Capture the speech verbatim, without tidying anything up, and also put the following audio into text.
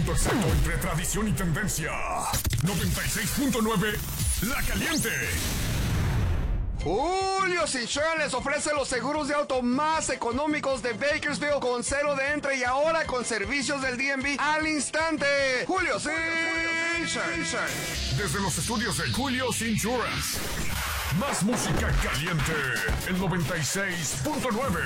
punto exacto entre tradición y tendencia. noventa y seis punto nueve La Caliente. Julio's Insurance les ofrece los seguros de auto más económicos de Bakersfield con cero de entre y ahora con servicios del D M V al instante. Julio's Insurance. Desde los estudios de Julio's Insurance. Más música caliente. El noventa y seis punto nueve.